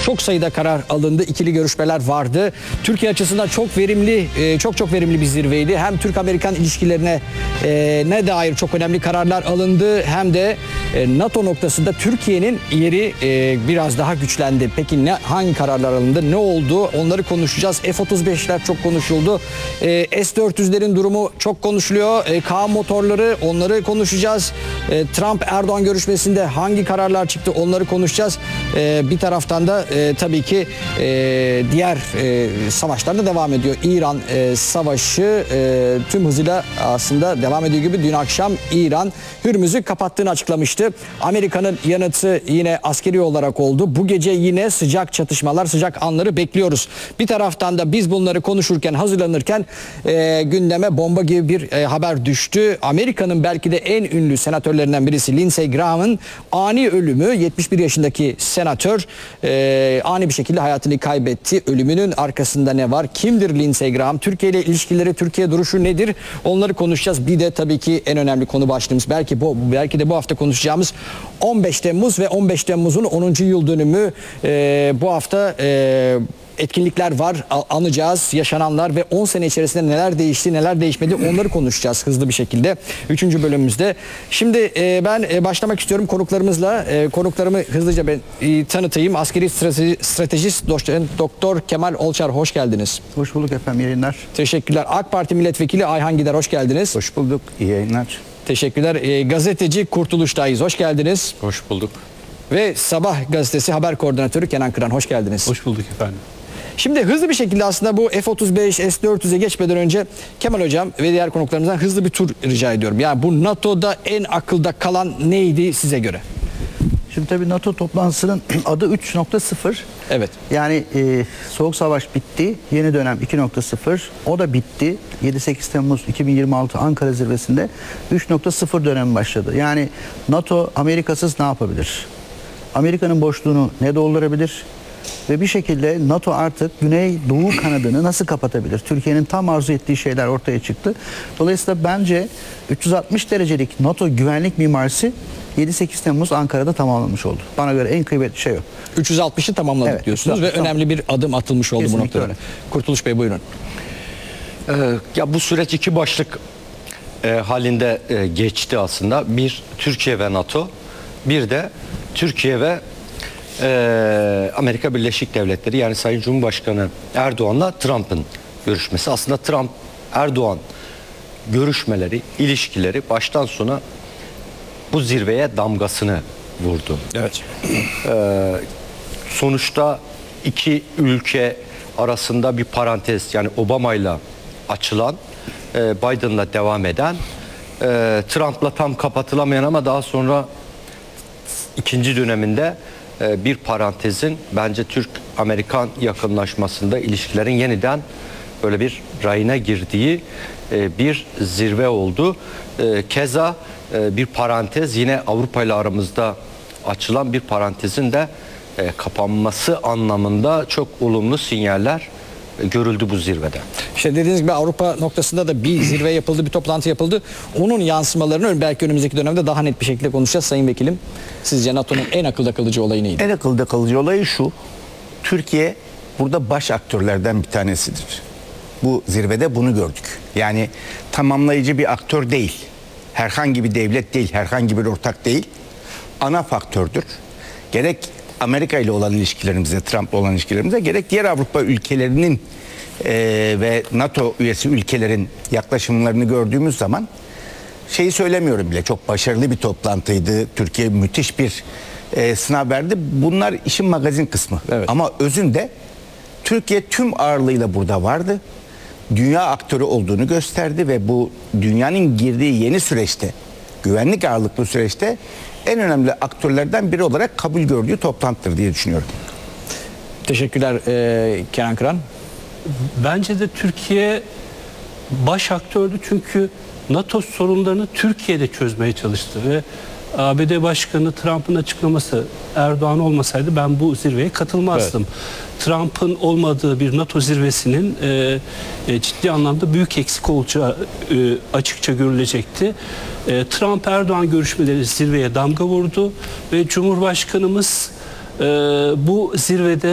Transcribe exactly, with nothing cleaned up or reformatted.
çok sayıda karar alındı. İkili görüşmeler vardı. Türkiye açısından çok verimli, çok çok verimli bir zirveydi. Hem Türk-Amerikan ilişkilerine ne dair çok önemli kararlar alındı, hem de NATO noktasında Türkiye'nin yeri biraz daha güçlendi. Peki ne hangi kararlar alındı? Ne oldu? Onları konuşacağız. F otuz beşler çok konuşuldu. S dört yüzlerin durumu çok konuşuluyor. K motorları, onları konuşacağız. Trump-Erdoğan görüşmesinde hangi kararlar çıktı, onları konuşacağız. Bir taraftan da tabii ki diğer savaşlar da devam ediyor. İran savaşı tüm hızıyla aslında devam ediyor gibi. Dün akşam İran Hürmüz'ü kapattığını açıklamıştı. Amerika'nın yanıtı yine askeri olarak oldu. Bu gece yine sıcak çatışmalar, sıcak anları bekliyoruz. Bir taraftan da biz bunları konuşurken, hazırlanırken e, gündeme bomba gibi bir e, haber düştü. Amerika'nın belki de en ünlü senatörlerinden birisi Lindsey Graham'ın ani ölümü. yetmiş bir yaşındaki senatör e, ani bir şekilde hayatını kaybetti. Ölümünün arkasında ne var? Kimdir Lindsey Graham? Türkiye ile ilişkileri, Türkiye duruşu nedir? Onları konuşacağız. Bir de tabii ki en önemli konu başlığımız, belki bu belki de bu hafta konuşacağımız on beş Temmuz ve on beş Temmuz'un onuncu yıl dönümü. E, bu hafta e, etkinlikler var, anacağız yaşananlar ve on sene içerisinde neler değişti, neler değişmedi, onları konuşacağız hızlı bir şekilde üçüncü bölümümüzde. Şimdi e, ben e, başlamak istiyorum konuklarımızla. E, konuklarımı hızlıca ben e, tanıtayım. Askeri strateji, stratejist Doktor Kemal Olçar, hoş geldiniz. Hoş bulduk efendim, iyi yayınlar. Teşekkürler. AK Parti Milletvekili Ayhan Gider, hoş geldiniz. Hoş bulduk, iyi yayınlar. Teşekkürler. E, gazeteci Kurtuluş Tayiz, hoş geldiniz. Hoş bulduk. Ve Sabah gazetesi haber koordinatörü Kenan Kıran, hoş geldiniz. Hoş bulduk efendim. Şimdi hızlı bir şekilde aslında bu F otuz beş, S dört yüze geçmeden önce Kemal Hocam ve diğer konuklarımızdan hızlı bir tur rica ediyorum. Yani bu NATO'da en akılda kalan neydi size göre? Şimdi tabii NATO toplantısının adı üç nokta sıfır. Evet. Yani e, Soğuk Savaş bitti, yeni dönem iki nokta sıfır. O da bitti. yedi sekiz Temmuz iki bin yirmi altı Ankara zirvesinde üç nokta sıfır dönemi başladı. Yani NATO Amerikasız ne yapabilir? Amerika'nın boşluğunu ne doldurabilir? Ve bir şekilde NATO artık Güney-Doğu kanadını nasıl kapatabilir? Türkiye'nin tam arzu ettiği şeyler ortaya çıktı. Dolayısıyla bence üç yüz altmış derecelik NATO güvenlik mimarisi yedi sekiz Temmuz Ankara'da tamamlanmış oldu. Bana göre en kıymetli şey o. üç yüz altmışı tamamladık Evet, diyorsunuz ve tamam. önemli bir adım atılmış oldu. Kesinlikle bu noktada. öyle. Kurtuluş Bey buyurun. Ee, ya bu süreç iki başlık e, halinde e, geçti aslında. Bir, Türkiye ve NATO. Bir de Türkiye ve e, Amerika Birleşik Devletleri, yani Sayın Cumhurbaşkanı Erdoğan'la Trump'ın görüşmesi. Aslında Trump-Erdoğan görüşmeleri, ilişkileri baştan sona bu zirveye damgasını vurdu. Evet. Ee, sonuçta iki ülke arasında bir parantez, yani Obama'yla açılan, e, Biden'la devam eden, e, Trump'la tam kapatılamayan ama daha sonra ikinci döneminde e, bir parantezin bence Türk-Amerikan yakınlaşmasında ilişkilerin yeniden böyle bir rayına girdiği e, bir zirve oldu. E, keza e, bir parantez, yine Avrupa ile aramızda açılan bir parantezin de e, kapanması anlamında çok olumlu sinyaller e, görüldü bu zirvede. İşte dediğiniz gibi Avrupa noktasında da bir zirve yapıldı, bir toplantı yapıldı. Onun yansımalarını belki önümüzdeki dönemde daha net bir şekilde konuşacağız. Sayın Vekilim, sizce NATO'nun en akılda kalıcı olayı neydi? En akılda kalıcı olayı şu: Türkiye burada baş aktörlerden bir tanesidir. Bu zirvede bunu gördük. Yani tamamlayıcı bir aktör değil. Herhangi bir devlet değil, herhangi bir ortak değil. Ana faktördür. Gerek Amerika ile olan ilişkilerimize, Trump'la olan ilişkilerimize, gerek diğer Avrupa ülkelerinin e, ve NATO üyesi ülkelerin yaklaşımlarını gördüğümüz zaman şeyi söylemiyorum bile, çok başarılı bir toplantıydı. Türkiye müthiş bir e, sınav verdi. Bunlar işin magazin kısmı. Evet. Ama özünde Türkiye tüm ağırlığıyla burada vardı. Dünya aktörü olduğunu gösterdi ve bu dünyanın girdiği yeni süreçte, güvenlik ağırlıklı süreçte en önemli aktörlerden biri olarak kabul gördüğü toplantıdır diye düşünüyorum. Teşekkürler e, Kenan Kıran. Bence de Türkiye baş aktördü, çünkü NATO sorunlarını Türkiye'de çözmeye çalıştı ve A B D Başkanı Trump'ın açıklaması, Erdoğan olmasaydı ben bu zirveye katılmazdım. Evet. Trump'ın olmadığı bir NATO zirvesinin e, e, ciddi anlamda büyük eksik olacağı e, açıkça görülecekti. E, Trump-Erdoğan görüşmeleri zirveye damga vurdu ve Cumhurbaşkanımız e, bu zirvede